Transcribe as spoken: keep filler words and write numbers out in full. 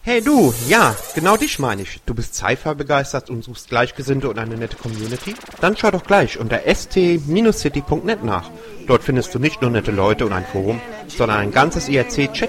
Hey du, ja, genau dich meine ich. Du bist Sci-Fi begeistert und suchst Gleichgesinnte und eine nette Community? Dann schau doch gleich unter s t Bindestrich city punkt net nach. Dort findest du nicht nur nette Leute und ein Forum, sondern ein ganzes I R C-Chat